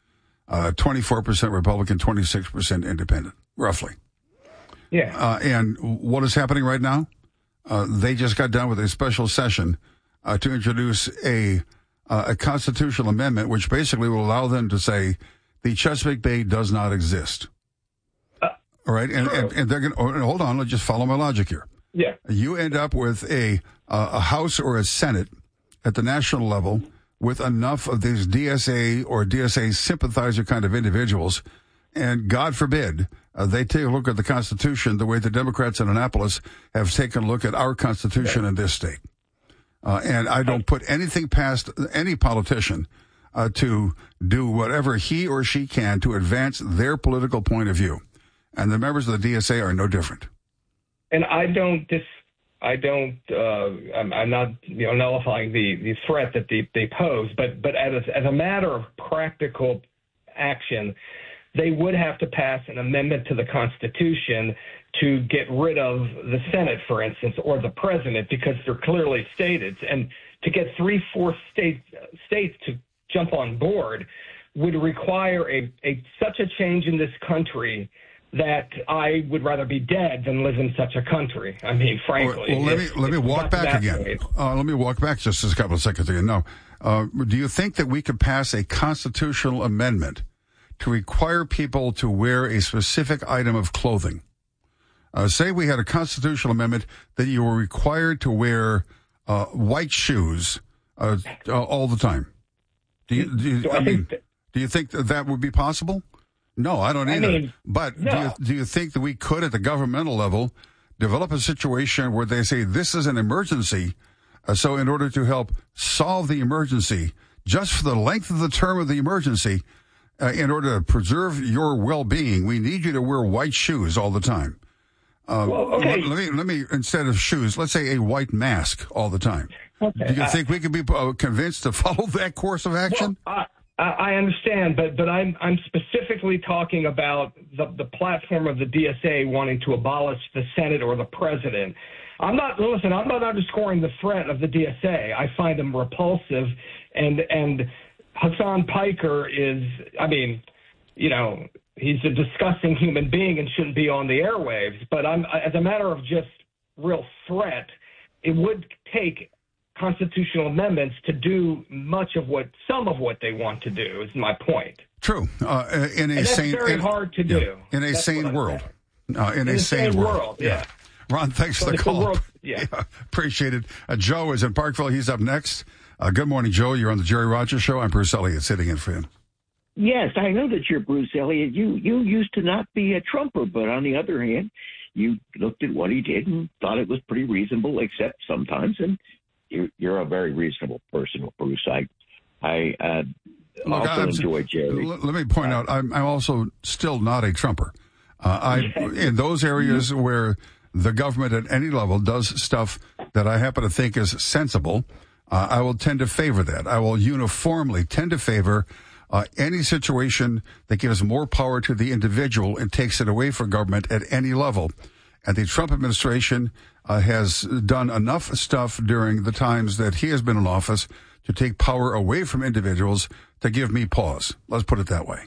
Uh, twenty-four percent Republican, twenty-six percent independent, roughly. Yeah. Uh, and what is happening right now? Uh, they just got done with a special session uh, to introduce a uh, a constitutional amendment, which basically will allow them to say the Chesapeake Bay does not exist. Uh, All right, and, and, and they're going to hold on. Let's just follow my logic here. Yeah. You end up with a uh, a House or a Senate at the national level with enough of these D S A or D S A sympathizer kind of individuals, and God forbid uh, they take a look at the Constitution the way the Democrats in Annapolis have taken a look at our Constitution in this state. Uh, and I don't put anything past any politician uh, to do whatever he or she can to advance their political point of view. And the members of the D S A are no different. And I don't dis. I don't. Uh, I'm, I'm not, you know, nullifying the, the threat that they, they pose, but but as as a matter of practical action, they would have to pass an amendment to the Constitution to get rid of the Senate, for instance, or the president, because they're clearly stated. And to get three-fourths state, states to jump on board would require a, a such a change in this country that I would rather be dead than live in such a country. I mean, frankly. Well, well let me let me walk back again. Uh, let me walk back just a couple of seconds again. No, uh, do you think that we could pass a constitutional amendment to require people to wear a specific item of clothing? Uh, say we had a constitutional amendment that you were required to wear uh, white shoes uh, uh, all the time. Do you? Do, you, do I, I mean, that, do you think that that would be possible? No, I don't either. I mean, but no. do you, do you think that we could, at the governmental level, develop a situation where they say this is an emergency, uh, so in order to help solve the emergency, just for the length of the term of the emergency, uh, in order to preserve your well-being, we need you to wear white shoes all the time. Uh, well, okay. let, let me, let me, instead of shoes, let's say a white mask all the time. Okay. Do you uh, think we could be uh, convinced to follow that course of action? Well, uh, I understand, but but I'm I'm specifically talking about the the platform of the D S A wanting to abolish the Senate or the president. I'm not listen. I'm not underscoring the threat of the D S A. I find them repulsive, and and Hassan Piker is. I mean, you know, he's a disgusting human being and shouldn't be on the airwaves. But I'm as a matter of just real threat, it would take constitutional amendments to do much of what some of what they want to do is my point. True. Uh, in a and that's sane, very in, hard to yeah, do. in a that's sane world. Uh, in, in a sane, sane world. world. Yeah. yeah. Ron, thanks so for the call. World, yeah. yeah. Appreciate it. Uh, Joe is in Parkville. He's up next. Uh, good morning, Joe. You're on the Jerry Rogers Show. I'm Bruce Elliott, sitting in for him. Yes, I know that you're Bruce Elliott. You you used to not be a Trumper, but on the other hand, you looked at what he did and thought it was pretty reasonable, except sometimes, and You're, you're a very reasonable person, Bruce. I, I uh, Look, also I'm, enjoy Jerry. Let, let me point uh, out, I'm, I'm also still not a Trumper. Uh, I in those areas where the government at any level does stuff that I happen to think is sensible, uh, I will tend to favor that. I will uniformly tend to favor Uh, any situation that gives more power to the individual and takes it away from government at any level. And the Trump administration uh, has done enough stuff during the times that he has been in office to take power away from individuals to give me pause. Let's put it that way.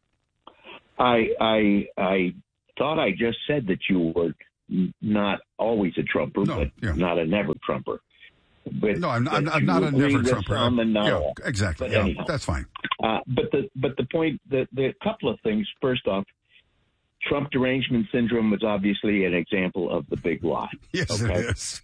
I I I thought I just said that you were not always a Trumper, no, but yeah. not a never Trumper. But no, I'm, I'm, I'm not a never Trumper. Yeah, exactly. Yeah, anyhow, that's fine. Uh, but the but the point, the the couple of things. First off, Trump derangement syndrome was obviously an example of the big lie. Yes, okay? It is.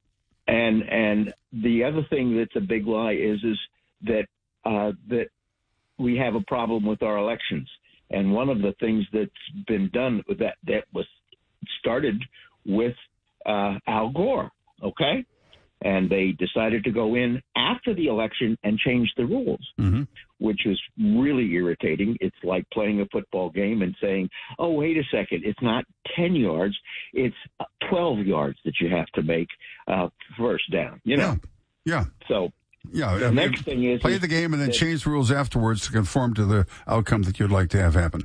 And and the other thing that's a big lie is is that uh, that we have a problem with our elections. And one of the things that's been done with that that was started with uh, Al Gore, okay? And they decided to go in after the election and change the rules, mm-hmm. which is really irritating. It's like playing a football game and saying, oh, wait a second, it's not ten yards, it's twelve yards that you have to make uh, first down, you know? Yeah. yeah. So yeah, the I mean, next thing is... Play is the game and then that, change the rules afterwards to conform to the outcome that you'd like to have happen.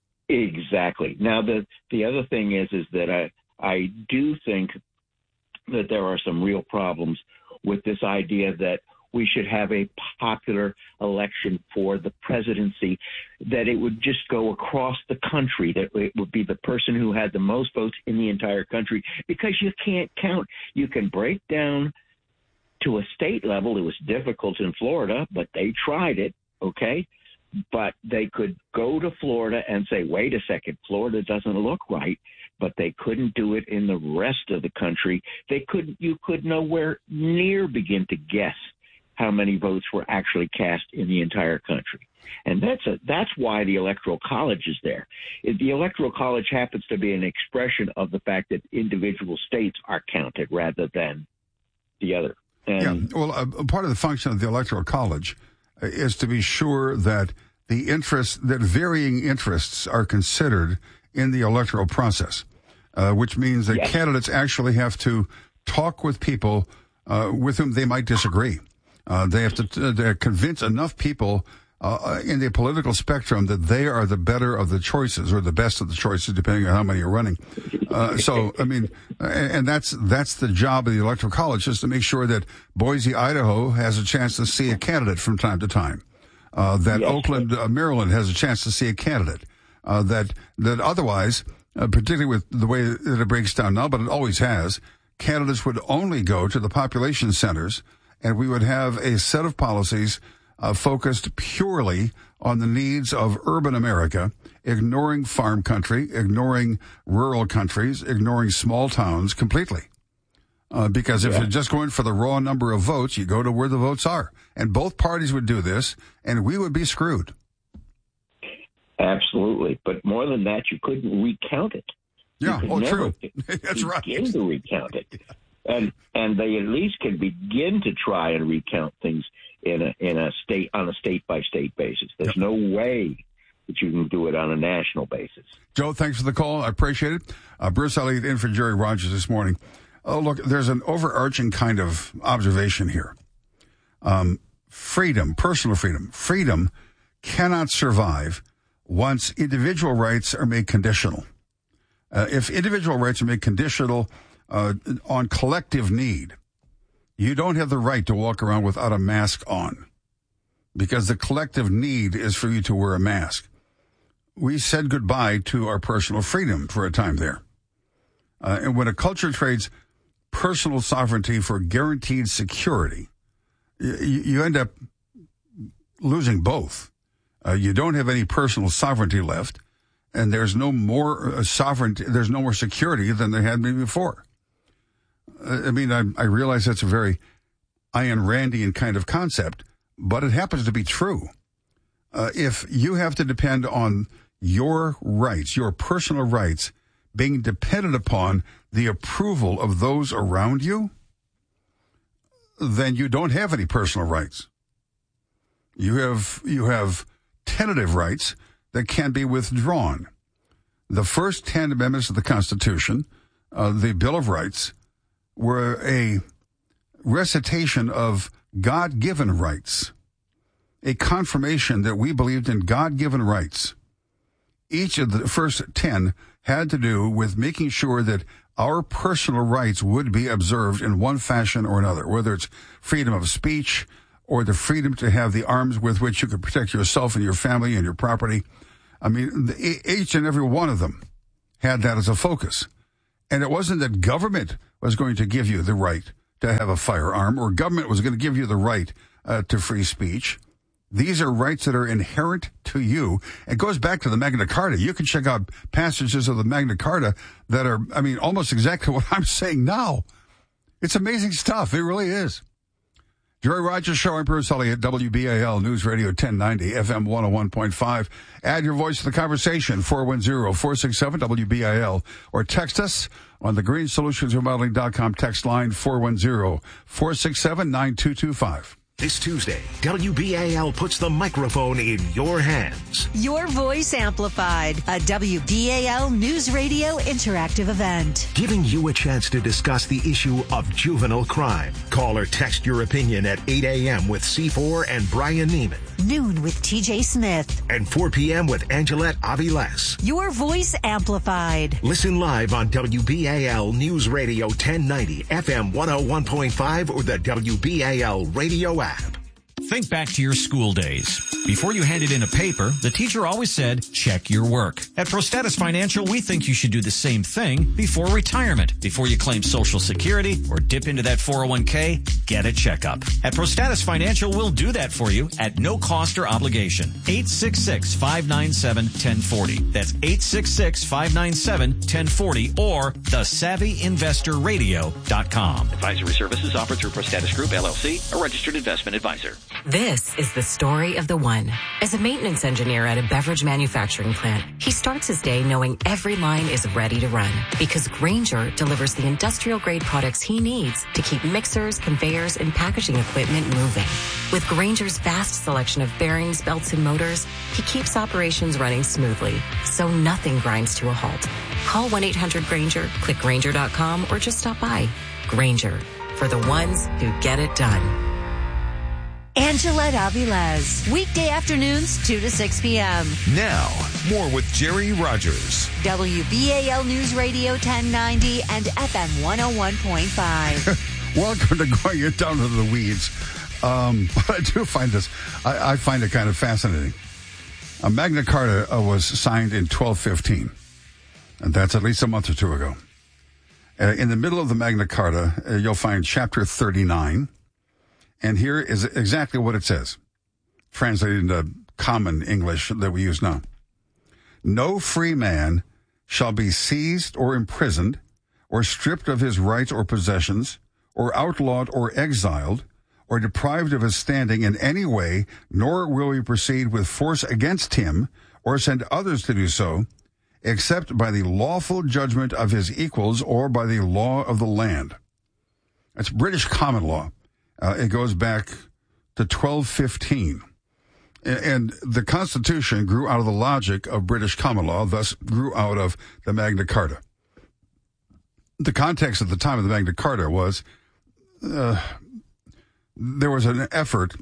Exactly. Now, the the other thing is, is that I I do think that there are some real problems with this idea that we should have a popular election for the presidency, that it would just go across the country, that it would be the person who had the most votes in the entire country, because you can't count. You can break down to a state level. It was difficult in Florida, but they tried it, okay? But they could go to Florida and say, wait a second, Florida doesn't look right, but they couldn't do it in the rest of the country. They couldn't, you could nowhere near begin to guess how many votes were actually cast in the entire country. And that's a, that's why the Electoral College is there. The Electoral College happens to be an expression of the fact that individual states are counted rather than the other. And yeah, well, a, a part of the function of the Electoral College is to be sure that the interests, that varying interests are considered in the electoral process, uh, which means that yes. candidates actually have to talk with people uh, with whom they might disagree. Uh, they have to uh, convince enough people uh, in the political spectrum that they are the better of the choices or the best of the choices, depending on how many are running. Uh, so, I mean, and that's that's the job of the Electoral College, is to make sure that Boise, Idaho has a chance to see a candidate from time to time, uh, that yes. Oakland, uh, Maryland has a chance to see a candidate, uh, that that otherwise, uh, particularly with the way that it breaks down now, but it always has, candidates would only go to the population centers, and we would have a set of policies Uh, focused purely on the needs of urban America, ignoring farm country, ignoring rural countries, ignoring small towns completely. Uh, because if yeah. you're just going for the raw number of votes, you go to where the votes are. And both parties would do this, and we would be screwed. Absolutely. But more than that, you couldn't recount it. Yeah, oh, true. That's right. Begin to recount it. And and they at least can begin to try and recount things in a in a state on a state by state basis. There's yep. no way that you can do it on a national basis. Joe, thanks for the call. I appreciate it. Uh, Bruce Elliott in for Jerry Rogers this morning. Oh, look, there's an overarching kind of observation here. Um, freedom, personal freedom, freedom cannot survive once individual rights are made conditional. Uh, if individual rights are made conditional uh, on collective need, you don't have the right to walk around without a mask on, because the collective need is for you to wear a mask. We said goodbye to our personal freedom for a time there. Uh, and when a culture trades personal sovereignty for guaranteed security, you, you end up losing both. Uh, you don't have any personal sovereignty left, and there's no more uh, sovereignty, there's no more security than there had been before. I mean, I, I realize that's a very Ayn Randian kind of concept, but it happens to be true. Uh, if you have to depend on your rights, your personal rights, being dependent upon the approval of those around you, then you don't have any personal rights. You have you have tentative rights that can be withdrawn. The first ten amendments of the Constitution, uh, the Bill of Rights, were a recitation of God-given rights. a confirmation that we believed in God-given rights. Each of the first ten had to do with making sure that our personal rights would be observed in one fashion or another, whether it's freedom of speech or the freedom to have the arms with which you could protect yourself and your family and your property. I mean, the, each and every one of them had that as a focus. And it wasn't that government was going to give you the right to have a firearm or government was going to give you the right uh, to free speech. These are rights that are inherent to you. It goes back to the Magna Carta. You can check out passages of the Magna Carta that are, I mean, almost exactly what I'm saying now. It's amazing stuff. It really is. Jerry Rogers Show. I'm Bruce Elliott, W B A L News Radio ten ninety, F M one oh one point five. Add your voice to the conversation, four one zero, four six seven, W B A L, or text us on the green solutions remodeling dot com text line, four one zero, four six seven, nine two two five. This Tuesday, W B A L puts the microphone in your hands. Your Voice Amplified, a W B A L News Radio interactive event. Giving you a chance to discuss the issue of juvenile crime. Call or text your opinion at eight a.m. with C four and Brian Neiman. Noon with T J Smith. And four p.m. with Angelette Aviles. Your Voice Amplified. Listen live on W B A L News Radio ten ninety, F M one oh one point five, or the W B A L radio app. Think back to your school days. Before you handed in a paper, the teacher always said, check your work. At ProStatus Financial, we think you should do the same thing before retirement. Before you claim Social Security or dip into that four oh one k, get a checkup. At ProStatus Financial, we'll do that for you at no cost or obligation. eight six six, five nine seven, one oh four oh. That's eight six six, five nine seven, one oh four oh or the savvy investor radio dot com. Advisory services offered through ProStatus Group, L L C, a registered investment advisor. This is the story of the one. As a maintenance engineer at a beverage manufacturing plant, he starts his day knowing every line is ready to run because Grainger delivers the industrial-grade products he needs to keep mixers, conveyors, and packaging equipment moving. With Grainger's vast selection of bearings, belts, and motors, he keeps operations running smoothly, so nothing grinds to a halt. Call one eight hundred Grainger, click Grainger dot com, or just stop by. Grainger, for the ones who get it done. Angelette Aviles, weekday afternoons, two to six p.m. Now, more with Jerry Rogers. W B A L News Radio ten ninety and F M one oh one point five. Welcome to Going It Down to the Weeds. Um, but I do find this, I, I find it kind of fascinating. Uh, Magna Carta uh, was signed in twelve fifteen, and that's at least a month or two ago. Uh, in the middle of the Magna Carta, uh, you'll find chapter thirty-nine. And here is exactly what it says, translated into common English that we use now. No free man shall be seized or imprisoned or stripped of his rights or possessions or outlawed or exiled or deprived of his standing in any way, nor will we proceed with force against him or send others to do so, except by the lawful judgment of his equals or by the law of the land. That's British common law. Uh, it goes back to twelve fifteen. And the Constitution grew out of the logic of British common law, thus grew out of the Magna Carta. The context at the time of the Magna Carta was uh, there was an effort,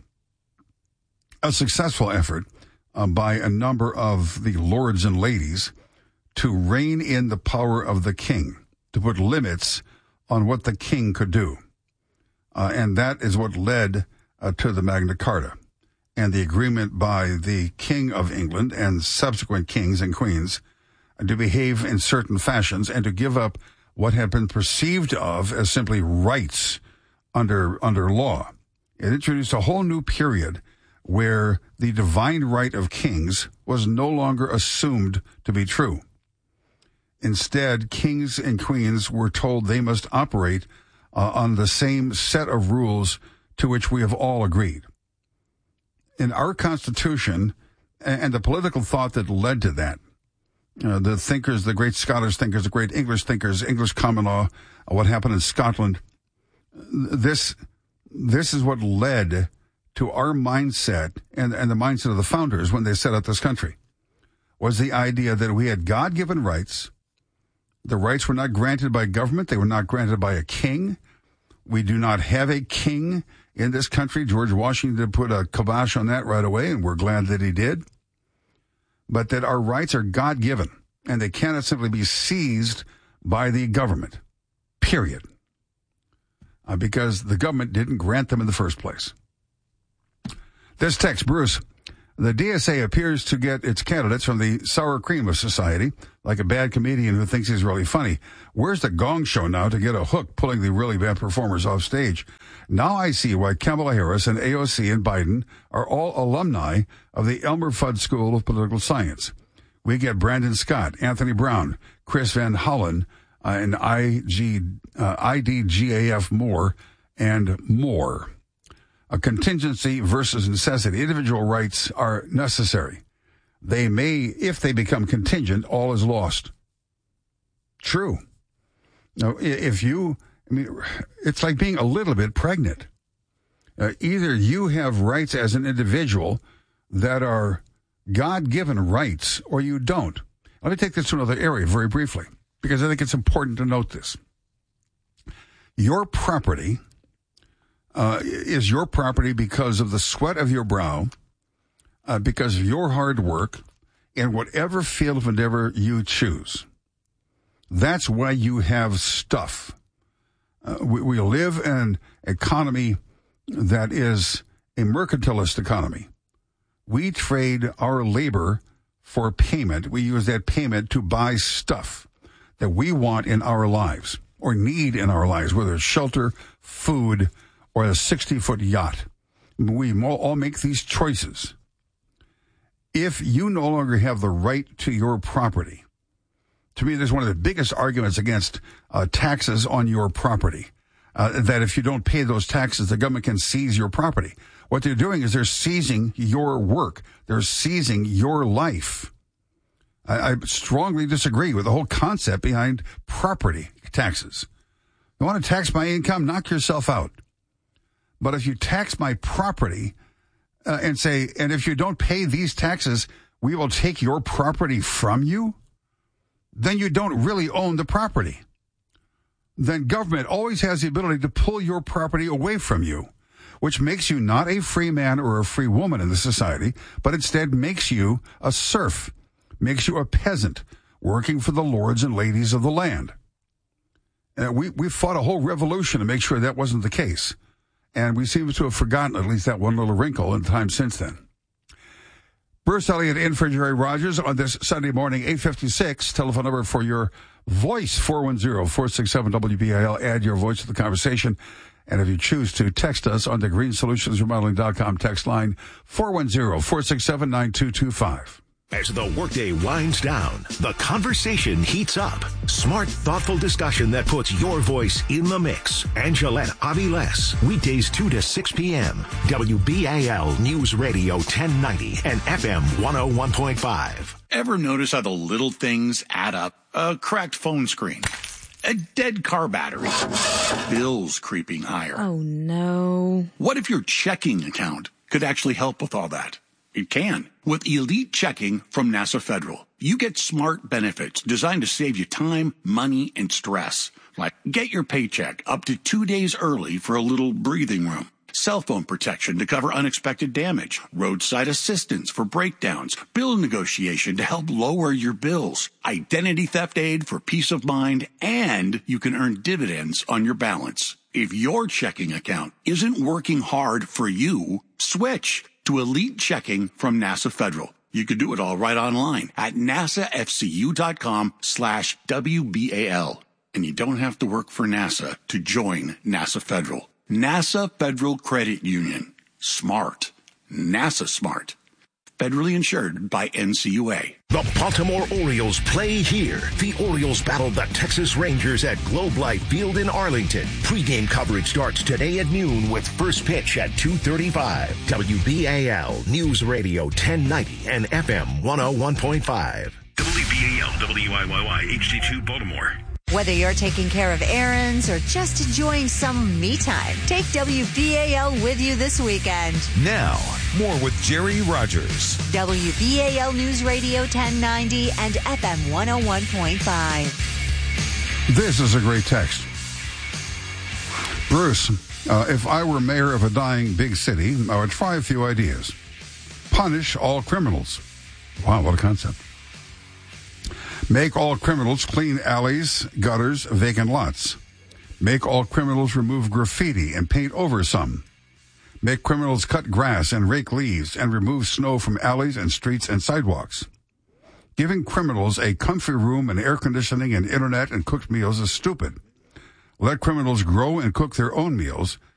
a successful effort, uh, by a number of the lords and ladies to rein in the power of the king, to put limits on what the king could do. Uh, and that is what led uh, to the Magna Carta and the agreement by the King of England and subsequent kings and queens uh, to behave in certain fashions and to give up what had been perceived of as simply rights under under law. It introduced a whole new period where the divine right of kings was no longer assumed to be true. Instead, kings and queens were told they must operate Uh, on the same set of rules to which we have all agreed. In our Constitution, and the political thought that led to that, uh, the thinkers, the great Scottish thinkers, the great English thinkers, English common law, uh, what happened in Scotland, this this is what led to our mindset and, and the mindset of the founders when they set up this country, was the idea that we had God-given rights. The rights were not granted by government. They were not granted by a king. We do not have a king in this country. George Washington put a kibosh on that right away, and we're glad that he did. But that our rights are God-given, and they cannot simply be seized by the government, period. Uh, because the government didn't grant them in the first place. This text, Bruce, the D S A appears to get its candidates from the sour cream of society, like a bad comedian who thinks he's really funny. Where's the Gong Show now to get a hook pulling the really bad performers off stage? Now I see why Kamala Harris and A O C and Biden are all alumni of the Elmer Fudd School of Political Science. We get Brandon Scott, Anthony Brown, Chris Van Hollen, uh, and I G, uh, I D G A F Moore, and more. A contingency versus necessity. Individual rights are necessary. They may, if they become contingent, all is lost. True. Now, if you, I mean, it's like being a little bit pregnant. Uh, either you have rights as an individual that are God-given rights, or you don't. Let me take this to another area very briefly, because I think it's important to note this. Your property Uh, is your property because of the sweat of your brow, uh, because of your hard work, in whatever field of endeavor you choose. That's why you have stuff. Uh, we, we live in an economy that is a mercantilist economy. We trade our labor for payment. We use that payment to buy stuff that we want in our lives or need in our lives, whether it's shelter, food, or a sixty-foot yacht. We all make these choices. If you no longer have the right to your property, to me, there's one of the biggest arguments against uh, taxes on your property, uh, that if you don't pay those taxes, the government can seize your property. What they're doing is they're seizing your work. They're seizing your life. I, I strongly disagree with the whole concept behind property taxes. You want to tax my income? Knock yourself out. But if you tax my property uh, and say, and if you don't pay these taxes, we will take your property from you, then you don't really own the property. Then government always has the ability to pull your property away from you, which makes you not a free man or a free woman in the society, but instead makes you a serf, makes you a peasant working for the lords and ladies of the land. And we, we fought a whole revolution to make sure that wasn't the case. And we seem to have forgotten at least that one little wrinkle in time since then. Bruce Elliott in for Jerry Rogers on this Sunday morning, eight fifty-six. Telephone number for your voice, four one zero, four six seven, W B I L. Add your voice to the conversation. And if you choose to, text us on the green solutions remodeling dot com text line, four one zero, four six seven, nine two two five. As the workday winds down, the conversation heats up. Smart, thoughtful discussion that puts your voice in the mix. Angelette Aviles, weekdays two to six p.m. W B A L News Radio ten ninety and F M one oh one point five. Ever notice how the little things add up? A cracked phone screen, a dead car battery, bills creeping higher. Oh, no. What if your checking account could actually help with all that? It can. With Elite Checking from NASA Federal, you get smart benefits designed to save you time, money, and stress. Like get your paycheck up to two days early for a little breathing room. Cell phone protection to cover unexpected damage. Roadside assistance for breakdowns. Bill negotiation to help lower your bills. Identity theft aid for peace of mind. And you can earn dividends on your balance. If your checking account isn't working hard for you, switch to Elite Checking from NASA Federal. You could do it all right online at nasafcu.com slash WBAL. And you don't have to work for NASA to join NASA Federal. NASA Federal Credit Union. Smart. NASA smart. Federally insured by N C U A. The Baltimore Orioles play here. The Orioles battle the Texas Rangers at Globe Life Field in Arlington. Pre-game coverage starts today at noon with first pitch at two thirty-five. W B A L News Radio ten ninety and F M one oh one point five. W B A L W I Y Y H D two Baltimore. Whether you're taking care of errands or just enjoying some me time, take W B A L with you this weekend. Now, more with Jerry Rogers. W B A L News Radio ten ninety and F M one oh one point five. This is a great text. Bruce, uh, if I were mayor of a dying big city, I would try a few ideas. Punish all criminals. Wow, what a concept. Make all criminals clean alleys, gutters, vacant lots. Make all criminals remove graffiti and paint over some. Make criminals cut grass and rake leaves and remove snow from alleys and streets and sidewalks. Giving criminals a comfy room and air conditioning and internet and cooked meals is stupid. Let criminals grow and cook their own meals